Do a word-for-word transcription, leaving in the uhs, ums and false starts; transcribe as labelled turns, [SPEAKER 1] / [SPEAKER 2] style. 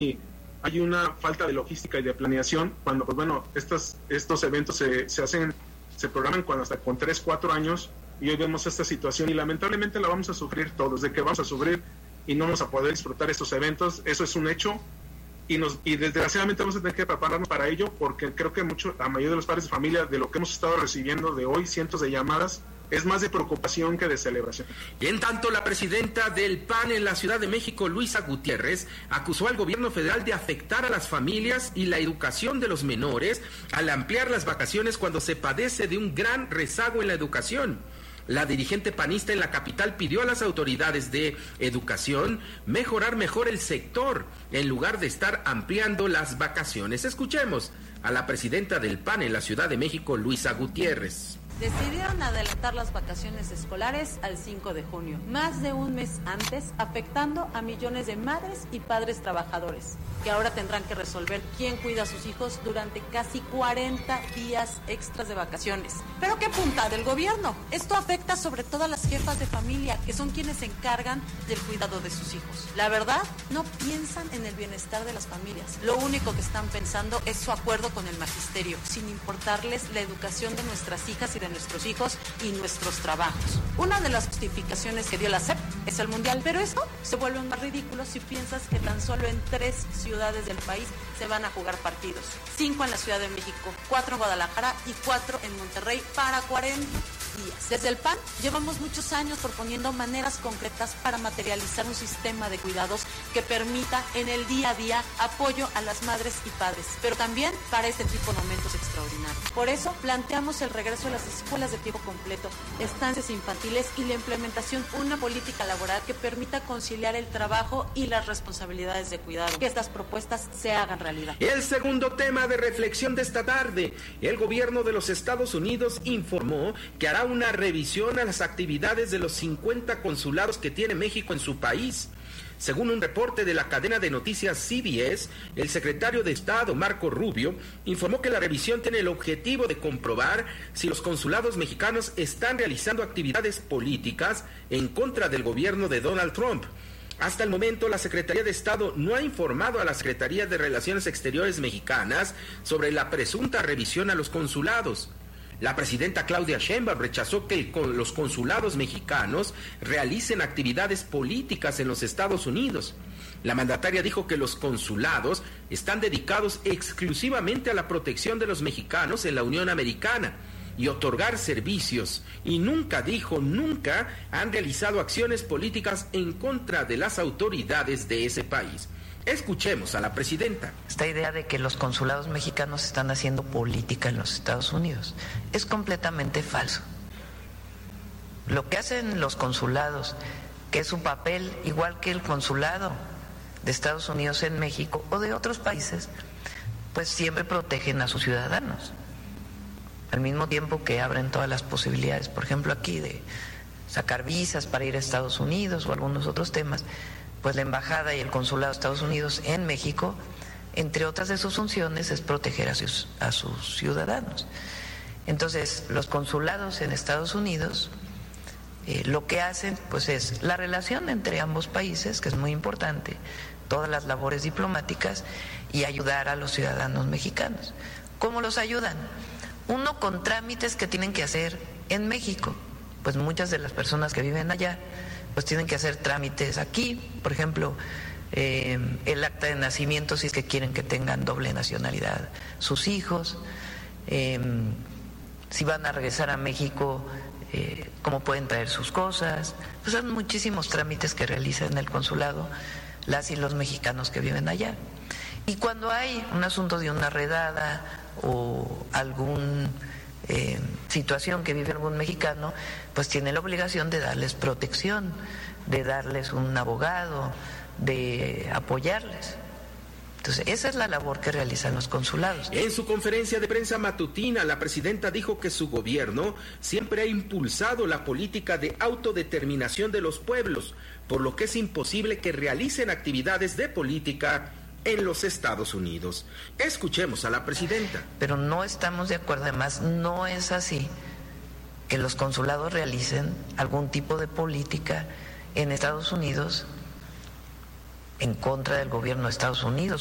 [SPEAKER 1] hay una falta de logística y de planeación cuando, pues bueno, estos, estos eventos se, se hacen, se programan cuando hasta con tres, cuatro años, y hoy vemos esta situación y lamentablemente la vamos a sufrir todos, de que vamos a sufrir y no vamos a poder disfrutar estos eventos, eso es un hecho, y nos y desgraciadamente vamos a tener que prepararnos para ello, porque creo que mucho, la mayoría de los padres de familia, de lo que hemos estado recibiendo de hoy, cientos de llamadas, es más de preocupación que de celebración.
[SPEAKER 2] Y en tanto, la presidenta del P A N en la Ciudad de México, Luisa Gutiérrez, acusó al gobierno federal de afectar a las familias y la educación de los menores al ampliar las vacaciones cuando se padece de un gran rezago en la educación. La dirigente panista en la capital pidió a las autoridades de educación mejorar mejor el sector en lugar de estar ampliando las vacaciones. Escuchemos a la presidenta del P A N en la Ciudad de México, Luisa Gutiérrez.
[SPEAKER 3] Decidieron adelantar las vacaciones escolares al cinco de junio, más de un mes antes, afectando a millones de madres y padres trabajadores, que ahora tendrán que resolver quién cuida a sus hijos durante casi cuarenta días extras de vacaciones. ¿Pero qué punta del gobierno? Esto afecta sobre todo a las jefas de familia, que son quienes se encargan del cuidado de sus hijos. La verdad, no piensan en el bienestar de las familias. Lo único que están pensando es su acuerdo con el magisterio, sin importarles la educación de nuestras hijas y de nuestros hijos y nuestros trabajos. Una de las justificaciones que dio la S E P es el mundial, pero esto se vuelve más ridículo si piensas que tan solo en tres ciudades del país se van a jugar partidos. Cinco en la Ciudad de México, cuatro en Guadalajara y cuatro en Monterrey para cuarenta días. Desde el P A N llevamos muchos años proponiendo maneras concretas para materializar un sistema de cuidados que permita en el día a día apoyo a las madres y padres, pero también para este tipo de momentos extraordinarios. Por eso planteamos el regreso a las escuelas de tiempo completo, estancias infantiles y la implementación de una política laboral que permita conciliar el trabajo y las responsabilidades de cuidado. Que estas propuestas se hagan realidad.
[SPEAKER 2] El segundo tema de reflexión de esta tarde, el gobierno de los Estados Unidos informó que hará una revisión a las actividades de los cincuenta consulados que tiene México en su país. Según un reporte de la cadena de noticias C B S, el secretario de Estado, Marco Rubio, informó que la revisión tiene el objetivo de comprobar si los consulados mexicanos están realizando actividades políticas en contra del gobierno de Donald Trump. Hasta el momento, la Secretaría de Estado no ha informado a la Secretaría de Relaciones Exteriores mexicanas sobre la presunta revisión a los consulados. La presidenta Claudia Sheinbaum rechazó que el, los consulados mexicanos realicen actividades políticas en los Estados Unidos. La mandataria dijo que los consulados están dedicados exclusivamente a la protección de los mexicanos en la Unión Americana y otorgar servicios, y nunca dijo, nunca han realizado acciones políticas en contra de las autoridades de ese país. Escuchemos a la presidenta.
[SPEAKER 4] Esta idea de que los consulados mexicanos están haciendo política en los Estados Unidos es completamente falso. Lo que hacen los consulados, que es su papel igual que el consulado de Estados Unidos en México o de otros países, pues siempre protegen a sus ciudadanos. Al mismo tiempo que abren todas las posibilidades, por ejemplo aquí, de sacar visas para ir a Estados Unidos o algunos otros temas, pues la embajada y el consulado de Estados Unidos en México, entre otras de sus funciones, es proteger a sus, a sus ciudadanos. Entonces, los consulados en Estados Unidos eh, lo que hacen pues es la relación entre ambos países, que es muy importante, todas las labores diplomáticas y ayudar a los ciudadanos mexicanos. ¿Cómo los ayudan? Uno, con trámites que tienen que hacer en México, pues muchas de las personas que viven allá pues tienen que hacer trámites aquí, por ejemplo, eh, el acta de nacimiento si es que quieren que tengan doble nacionalidad sus hijos, eh, si van a regresar a México, eh, cómo pueden traer sus cosas, pues son muchísimos trámites que realizan en el consulado las y los mexicanos que viven allá. Y cuando hay un asunto de una redada o algún Eh, situación que vive algún mexicano, pues tiene la obligación de darles protección, de darles un abogado, de apoyarles. Entonces, esa es la labor que realizan los consulados.
[SPEAKER 2] En su conferencia de prensa matutina, la presidenta dijo que su gobierno siempre ha impulsado la política de autodeterminación de los pueblos, por lo que es imposible que realicen actividades de política en los Estados Unidos. Escuchemos a la presidenta.
[SPEAKER 4] Pero no estamos de acuerdo, además no es así que los consulados realicen algún tipo de política en Estados Unidos en contra del gobierno de Estados Unidos.